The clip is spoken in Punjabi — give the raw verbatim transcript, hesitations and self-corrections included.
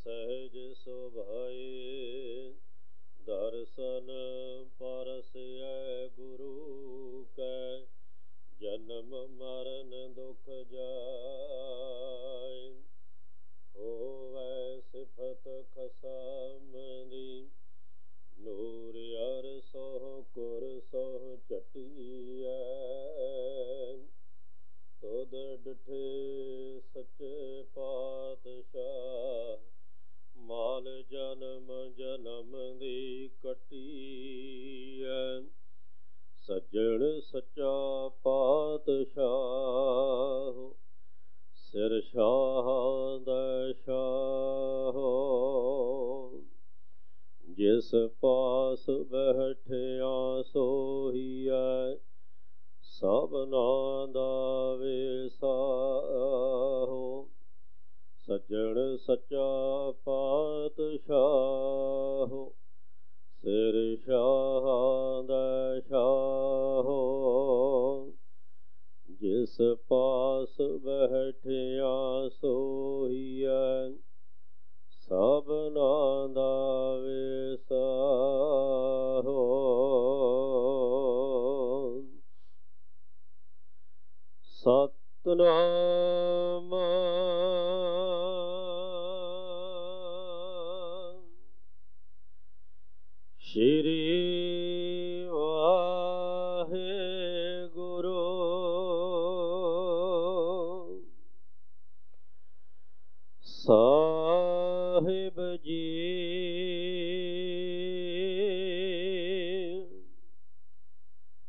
ਸਹਿਜ ਸੁਭਾਏ। ਦਰਸ਼ਨ ਪਰਸੈ ਗੁਰੂ ਕੈ, ਜਨਮ ਮਰਨ ਦੁਖ ਜਾਇ। ਹੋਵੈ ਸਿਫਤ ਖਸਮ ਦੀ, ਨੂਰ ਅਰਸੋਂ ਕੁਰਸੋਂ ਝਟੀਐ। ਤੁਧ ਡਿਠੇ ਸੱਚੇ ਪਾਤਸ਼ਾਹ, ਮਾਲ ਜਨਮ ਜਨਮ ਦੀ ਕੱਟੀਐ। ਸੱਜਣ ਸੱਚਾ ਪਾਤਸ਼ਾਹ, ਸਿਰ ਸ਼ਾਹਾਂ ਦਾ ਸ਼ਾਹ। ਜਿਸ ਪਾਸ ਬੈਠਿਆ ਸੋਹੀਐ, ਸਭਨਾ ਦਾ ਵਿਸਾਹੋ। ਸੱਜਣ ਸੱਚਾ ਪਾਤਸ਼ਾਹ, ਸਿਰ ਸ਼ਾਹਾਂ ਦਾ ਸ਼ਾਹ। ਜਿਸ ਪਾਸ ਬੈਠਿਆ ਸੋਹੀਐ, ਸਭਨਾ ਦਾ ਵਿਸਾਹੋ। ਸਤਿਨਾਮ ਸ਼੍ਰੀ ਵਾਹਿਗੁਰੂ। ਸਾਹਿਬ ਜੀ